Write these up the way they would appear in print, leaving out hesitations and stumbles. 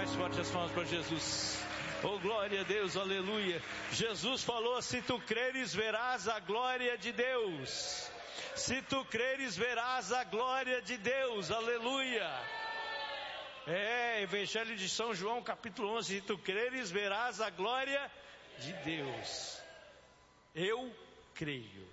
mais forte as palmas para Jesus. Oh, glória a Deus, aleluia. Jesus falou: se tu creres, verás a glória de Deus. Se tu creres, verás a glória de Deus, aleluia. Evangelho de São João, capítulo 11. Se tu creres, verás a glória de Deus. Eu creio.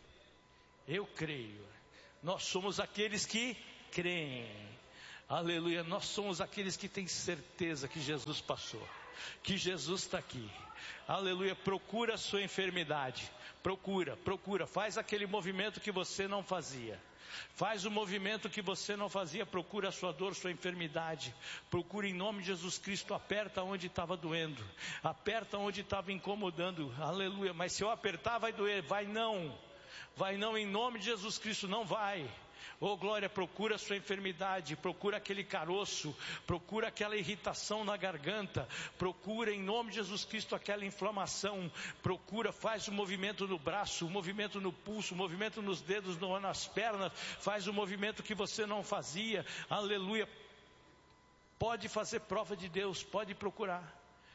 Eu creio. Nós somos aqueles que creem. Aleluia. Nós somos aqueles que têm certeza que Jesus passou, que Jesus está aqui. Aleluia. Procura a sua enfermidade. Procura. Faz aquele movimento que você não fazia. Faz o movimento que você não fazia. Procura a sua dor, sua enfermidade. Procura em nome de Jesus Cristo. Aperta onde estava doendo. Aperta onde estava incomodando. Aleluia. Mas se eu apertar vai doer. Vai não em nome de Jesus Cristo, não vai. Oh glória, procura a sua enfermidade, procura aquele caroço, procura aquela irritação na garganta, procura em nome de Jesus Cristo aquela inflamação, procura, faz o movimento no braço, o movimento no pulso, o movimento nos dedos, nas pernas, faz o movimento que você não fazia, aleluia. Pode fazer prova de Deus, pode procurar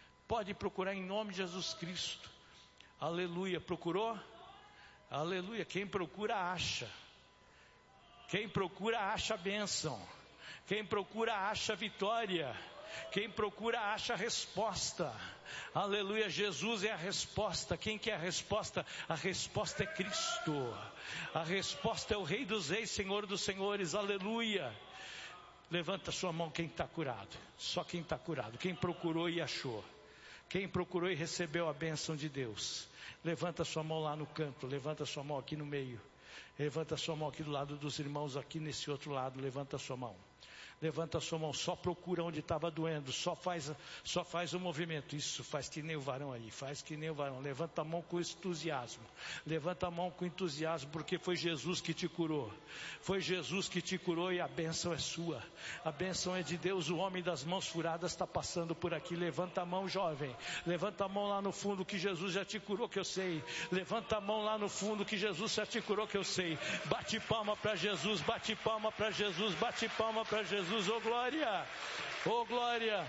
em nome de Jesus Cristo, aleluia. Procurou? Aleluia. Quem procura acha. Quem procura acha bênção. Quem procura acha vitória. Quem procura acha resposta. Aleluia. Jesus é a resposta. Quem quer a resposta? A resposta é Cristo. A resposta é o Rei dos Reis, Senhor dos Senhores. Aleluia. Levanta sua mão quem está curado. Só quem está curado. Quem procurou e achou. Quem procurou e recebeu a bênção de Deus. Levanta sua mão lá no canto. Levanta sua mão aqui no meio. Levanta sua mão aqui do lado dos irmãos. Aqui nesse outro lado. Levanta sua mão. Levanta sua mão. Só procura onde estava doendo. Só faz o movimento. Isso, faz que nem o varão aí. Faz que nem o varão. Levanta a mão com entusiasmo. Levanta a mão com entusiasmo. Porque foi Jesus que te curou. Foi Jesus que te curou e a bênção é sua. A bênção é de Deus. O homem das mãos furadas está passando por aqui. Levanta a mão, jovem. Levanta a mão lá no fundo que Jesus já te curou, que eu sei. Levanta a mão lá no fundo que Jesus já te curou, que eu sei. Bate palma para Jesus. Bate palma para Jesus. Bate palma para Jesus. Oh glória, oh glória.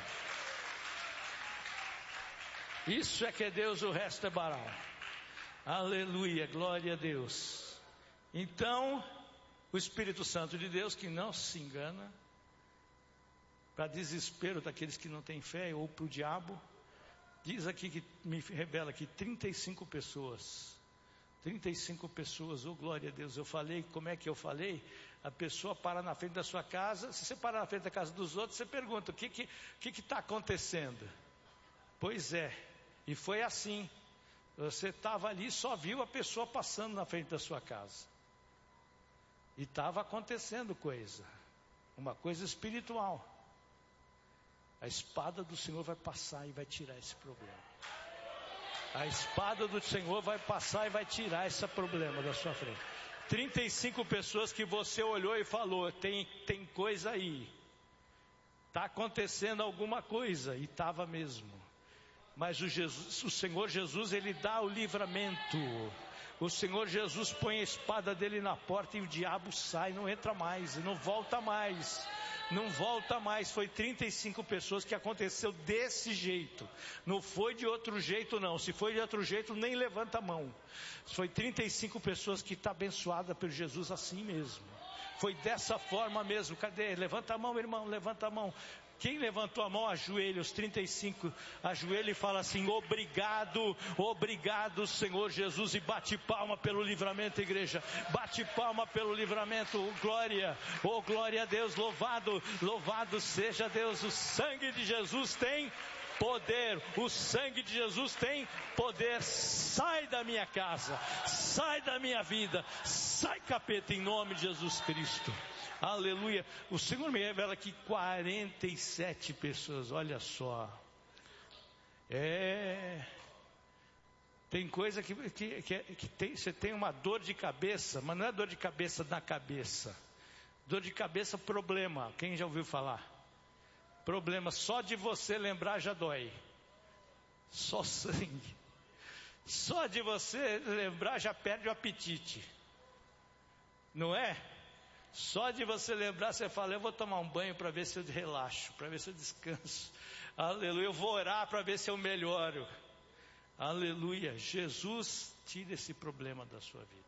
Isso é que é Deus, o resto é Baal. Aleluia, glória a Deus. Então, o Espírito Santo de Deus, que não se engana, para desespero daqueles que não têm fé, ou para o diabo, diz aqui que me revela que 35 pessoas, oh glória a Deus. Eu falei, como é que eu falei? A pessoa para na frente da sua casa. Se você parar na frente da casa dos outros, você pergunta, o que está acontecendo? Pois é, e foi assim. Você estava ali, só viu a pessoa passando na frente da sua casa. E estava acontecendo uma coisa espiritual. A espada do Senhor vai passar e vai tirar esse problema. A espada do Senhor vai passar e vai tirar esse problema da sua frente. 35 pessoas que você olhou e falou, tem coisa aí. Está acontecendo alguma coisa. E estava mesmo. Mas o Senhor Jesus, Ele dá o livramento. O Senhor Jesus põe a espada dele na porta e o diabo sai, não entra mais, não volta mais. Não volta mais. Foi 35 pessoas que aconteceu desse jeito. Não foi de outro jeito não. Se foi de outro jeito, nem levanta a mão. Foi 35 pessoas que está abençoada por Jesus assim mesmo. Foi dessa forma mesmo. Cadê? Levanta a mão, irmão, levanta a mão. Quem levantou a mão, ajoelha, os 35, ajoelha e fala assim, obrigado, Senhor Jesus, e bate palma pelo livramento, igreja, bate palma pelo livramento, oh glória a Deus, louvado seja Deus. O sangue de Jesus tem poder, o sangue de Jesus tem poder. Sai da minha casa, sai da minha vida, sai capeta, em nome de Jesus Cristo. Aleluia. O Senhor me revela que 47 pessoas, olha só. Tem coisa que tem, você tem uma dor de cabeça, mas não é dor de cabeça na cabeça. Dor de cabeça, problema. Quem já ouviu falar? Problema, só de você lembrar já dói. Só sangue. Só de você lembrar já perde o apetite. Não é? Só de você lembrar, você fala, eu vou tomar um banho para ver se eu relaxo, para ver se eu descanso. Aleluia, eu vou orar para ver se eu melhoro. Aleluia, Jesus tira esse problema da sua vida.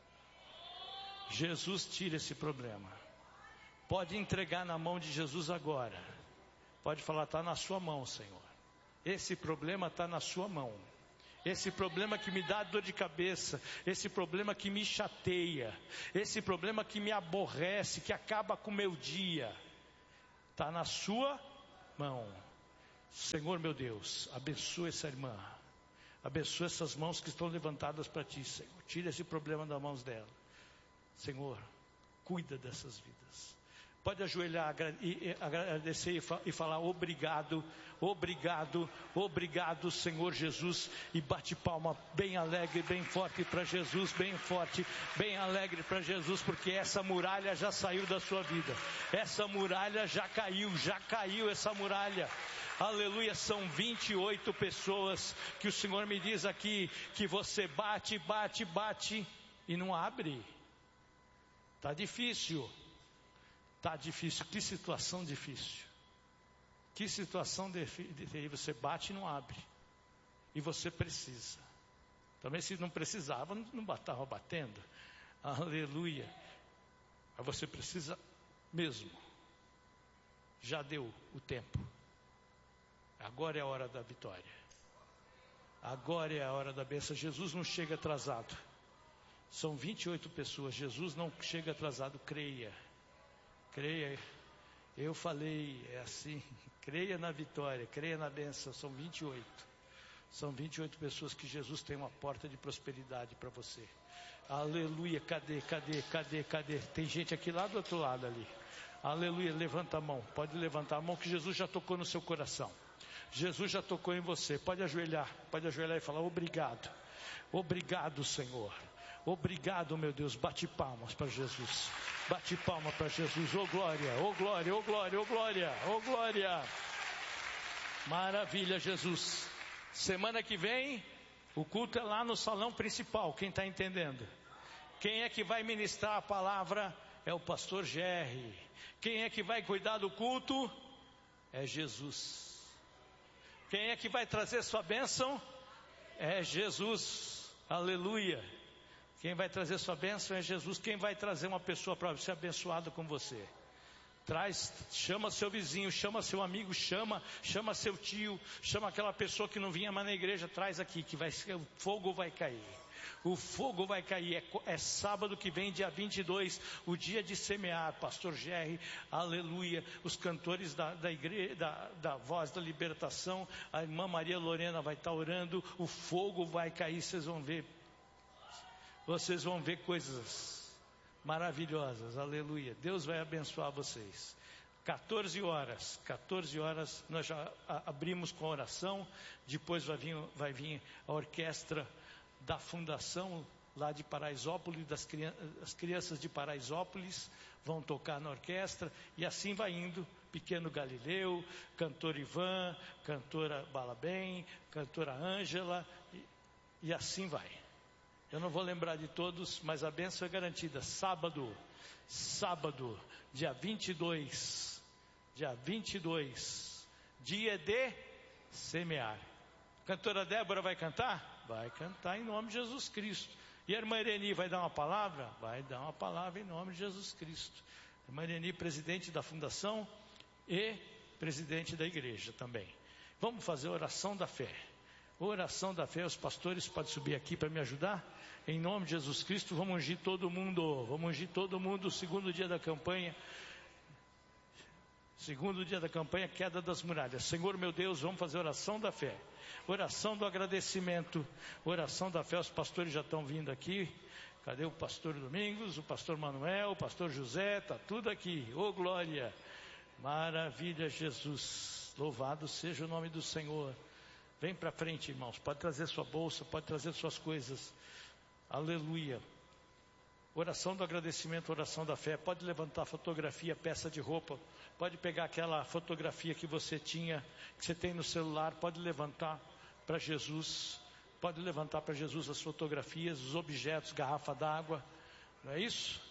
Jesus tira esse problema. Pode entregar na mão de Jesus agora. Pode falar, está na sua mão, Senhor. Esse problema está na sua mão. Esse problema que me dá dor de cabeça, esse problema que me chateia, esse problema que me aborrece, que acaba com o meu dia, está na sua mão. Senhor meu Deus, abençoa essa irmã, abençoa essas mãos que estão levantadas para ti, Senhor. Tira esse problema das mãos dela. Senhor, cuida dessas vidas. Pode ajoelhar e agradecer e falar obrigado, obrigado, obrigado, Senhor Jesus. E bate palma bem alegre, bem forte para Jesus, bem forte, bem alegre para Jesus, porque essa muralha já saiu da sua vida. Essa muralha já caiu essa muralha. Aleluia, são 28 pessoas que o Senhor me diz aqui, que você bate e não abre. Está difícil. Está difícil, que situação difícil. Que situação difícil. Você bate e não abre. E você precisa. Também se não precisava, não estava batendo. Aleluia. Mas você precisa mesmo. Já deu o tempo. Agora é a hora da vitória. Agora é a hora da bênção. Jesus não chega atrasado. São 28 pessoas. Jesus não chega atrasado. Creia. Creia, eu falei, é assim, creia na vitória, creia na bênção, são 28 pessoas que Jesus tem uma porta de prosperidade para você. Aleluia, cadê, tem gente aqui lá do outro lado ali. Aleluia, levanta a mão, pode levantar a mão que Jesus já tocou no seu coração, Jesus já tocou em você, pode ajoelhar e falar obrigado, obrigado Senhor. Obrigado, meu Deus, bate palmas para Jesus. Bate palma para Jesus. Oh glória, oh glória, oh glória, oh glória, oh glória. Maravilha, Jesus. Semana que vem, o culto é lá no salão principal. Quem está entendendo? Quem é que vai ministrar a palavra? É o pastor Jerry. Quem é que vai cuidar do culto? É Jesus. Quem é que vai trazer sua bênção? É Jesus. Aleluia. Quem vai trazer sua bênção é Jesus. Quem vai trazer uma pessoa para ser abençoada com você? Chama seu vizinho, chama seu amigo, chama seu tio, chama aquela pessoa que não vinha mais na igreja, traz aqui, que o fogo vai cair. O fogo vai cair, é sábado que vem, dia 22, o dia de semear, pastor Jerry, aleluia, os cantores da igreja, da Voz da Libertação, a irmã Maria Lorena vai estar orando, o fogo vai cair, vocês vão ver coisas maravilhosas, aleluia. Deus vai abençoar vocês. 14 horas, nós já abrimos com oração, depois vai vir a orquestra da fundação lá de Paraisópolis, as crianças de Paraisópolis vão tocar na orquestra, e assim vai indo, Pequeno Galileu, cantor Ivan, cantora Balabem, cantora Ângela, e assim vai. Eu não vou lembrar de todos, mas a bênção é garantida. Sábado, dia 22, dia de semear. Cantora Débora vai cantar? Vai cantar em nome de Jesus Cristo. E a irmã Ireni vai dar uma palavra? Vai dar uma palavra em nome de Jesus Cristo. A irmã Ireni, presidente da fundação e presidente da igreja também. Vamos fazer a oração da fé. Oração da fé, os pastores podem subir aqui para me ajudar? Em nome de Jesus Cristo, vamos ungir todo mundo, o segundo dia da campanha, queda das muralhas. Senhor meu Deus, vamos fazer oração da fé, oração do agradecimento, oração da fé. Os pastores já estão vindo aqui. Cadê o pastor Domingos, o pastor Manuel, o pastor José? Está tudo aqui. Oh glória, maravilha, Jesus, louvado seja o nome do Senhor. Vem para frente, irmãos, pode trazer sua bolsa, pode trazer suas coisas, aleluia. Oração do agradecimento, oração da fé. Pode levantar a fotografia, peça de roupa, pode pegar aquela fotografia que você tinha, que você tem no celular, pode levantar para Jesus, as fotografias, os objetos, garrafa d'água, não é isso?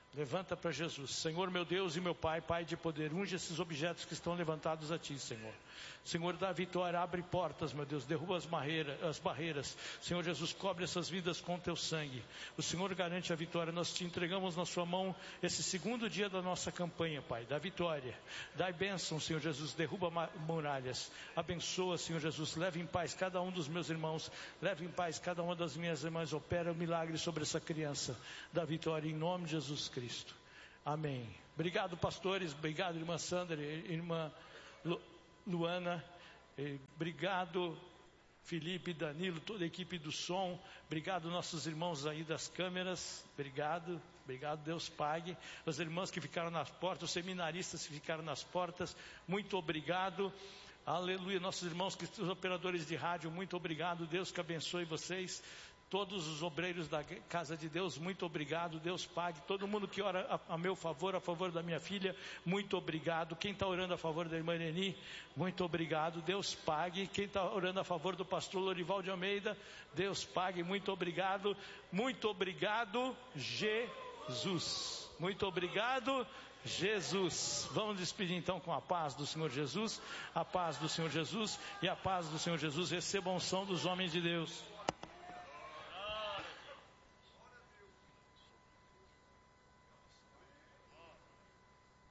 Levanta para Jesus. Senhor meu Deus e meu Pai, Pai de poder, unge esses objetos que estão levantados a Ti, Senhor. Senhor, dá vitória, abre portas, meu Deus, derruba as barreiras. Senhor Jesus, cobre essas vidas com Teu sangue. O Senhor garante a vitória. Nós Te entregamos na Sua mão esse segundo dia da nossa campanha, Pai. Dá vitória, dá bênção, Senhor Jesus, derruba muralhas. Abençoa, Senhor Jesus, leve em paz cada um dos meus irmãos, leve em paz cada uma das minhas irmãs. Opera um milagre sobre essa criança. Dá vitória em nome de Jesus Cristo. Amém. Obrigado, pastores. Obrigado, irmã Sandra, irmã Luana. Obrigado, Felipe, Danilo, toda a equipe do som. Obrigado, nossos irmãos aí das câmeras. Obrigado, Deus pague. As irmãs que ficaram nas portas, os seminaristas que ficaram nas portas, muito obrigado. Aleluia. Nossos irmãos, os operadores de rádio, muito obrigado. Deus que abençoe vocês. Todos os obreiros da casa de Deus, muito obrigado, Deus pague. Todo mundo que ora a meu favor, a favor da minha filha, muito obrigado. Quem está orando a favor da irmã Neni, muito obrigado, Deus pague. Quem está orando a favor do pastor Lorival de Almeida, Deus pague, muito obrigado. Muito obrigado, Jesus. Muito obrigado, Jesus. Vamos despedir então com a paz do Senhor Jesus. A paz do Senhor Jesus e a paz do Senhor Jesus. Receba a unção dos homens de Deus.